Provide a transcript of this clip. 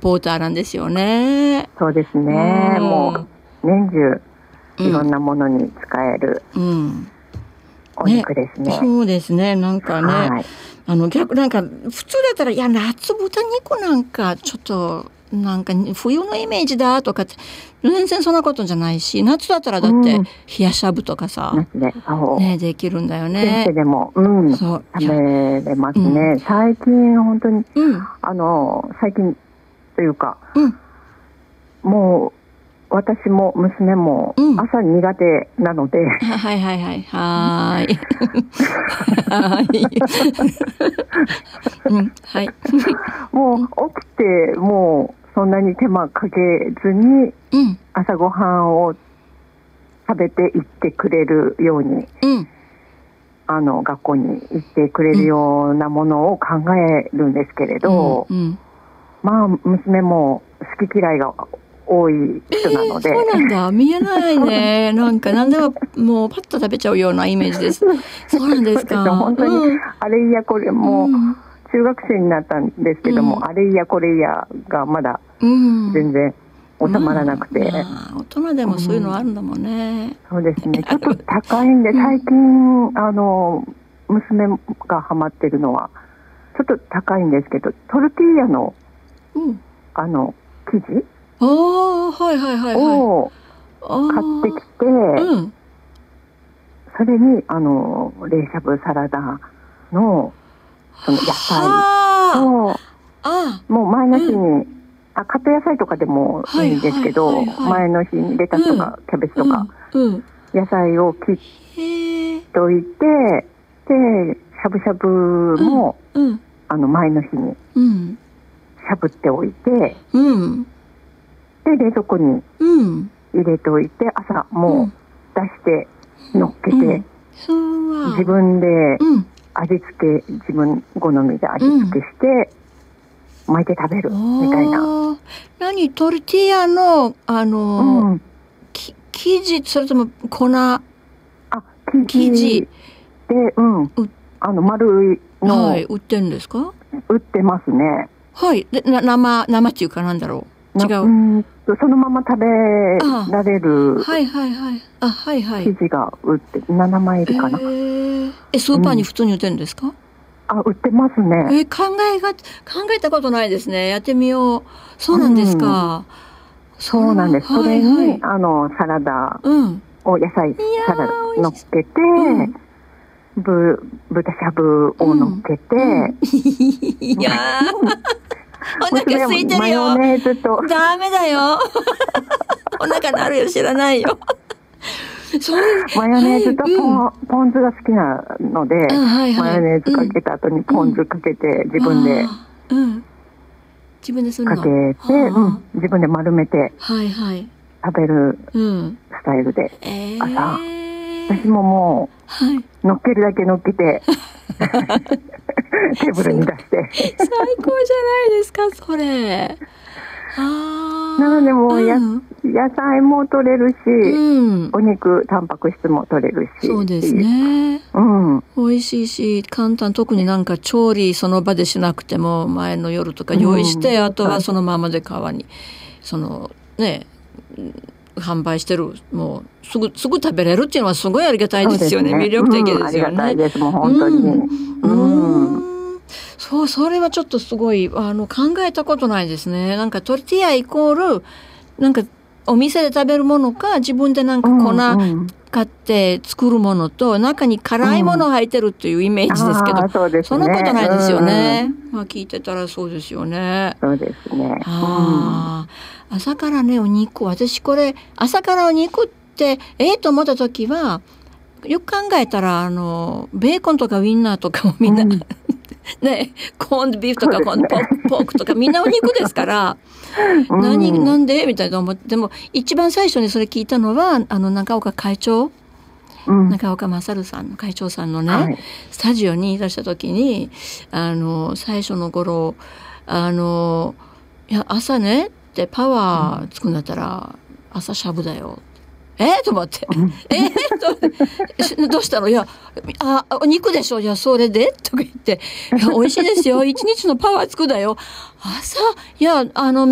ポーターなんですよね。 そうですね、もう年中いろんなものに使えるお肉ですね。 そうですね、なんかね、 はい、 逆なんか普通だったらいや夏豚肉なんかちょっとなんか冬のイメージだとかって全然そんなことじゃないし、夏だったらだって冷やしゃぶとかさ、ね、できるんだよね。 先生でも、そう食べれますね。最近本当に、最近というか、もう私も娘も朝苦手なので、 はいはいはいはいはいもう起きてもうそんなに手間かけずに朝ごはんを食べて行ってくれるように、学校に行ってくれるようなものを考えるんですけれど、まあ娘も好き嫌いが多い人なので、 そうなんだ、見えないねなんか何でももうパッと食べちゃうようなイメージです。そうなんですか。 本当にあれいやこれもう中学生になったんですけども、あれいやこれいやがまだ全然収まらなくて、 大人でもそういうのあるんだもんね。 そうですね、ちょっと高いんで最近娘がハマってるのはちょっと高いんですけど、トルティーヤの生地を買ってきて、それに冷しゃぶサラダのその野菜と、もう前の日にカット野菜とかでもいいんですけど、前の日にレタスとかキャベツとか野菜を切っておいて、でしゃぶしゃぶも前の日にしゃぶっておいて、で冷蔵庫に入れておいて、朝もう出して乗っけて、自分で味付け、自分好みで味付けして巻いて食べるみたいな。 何、トルティーヤの生地、それとも粉？ 生地で丸いの、 売ってるんですか？ 売ってますね。 はい。で生っていうかなんだろう、違う、 そのまま食べられる生地が売って7枚入りかな。スーパーに普通に売ってるんですか？ 売ってますね。 考えたことないですね。やってみよう。そうなんですか。 そうなんです。それにサラダを野菜サラダ乗っけて、豚しゃぶを乗っけて、 いやお腹空いてるよ。 マヨネーズとダメだよお腹なるよ、知らないよマヨネーズとポン酢が好きなので、マヨネーズかけた後にポン酢かけて自分でかけて、自分で丸めて食べるスタイルで、朝私ももう乗っけるだけ乗っけてテーブルに出して最高じゃないですかそれ。 なのでもう野菜も取れるし、お肉タンパク質も取れるし、 そうですね、美味しいし簡単。特になんか調理その場でしなくても前の夜とか用意して、あとはそのままで皮に販売してる、もうすぐ食べれるっていうのはすごいありがたいですよね。魅力的ですよね。 ありがたいです、もう本当に。 そう、それはちょっとすごい考えたことないですね。なんかトルティーヤイコールなんかお店で食べるものか、自分でなんか粉買って作るものと、中に辛いもの入ってるっていうイメージですけど、そんなことないですよね。聞いてたらそうですよね。 そうですね。 朝からね、お肉、私これ朝からお肉ってと思った時は、よく考えたらベーコンとかウインナーとかもみんな、コーンビーフとかコーンポークとかみんなお肉ですからなんでみたいな思って。でも一番最初にそれ聞いたのは中岡会長、中岡勝さんの会長さんのね、スタジオにいらした時に最初の頃いや朝ねってパワーつくんだったら朝しゃぶだよと思って、どうしたの？いやお肉でしょ。いやそれでとか言って、いや美味しいですよ、一日のパワーつくだよ朝。いや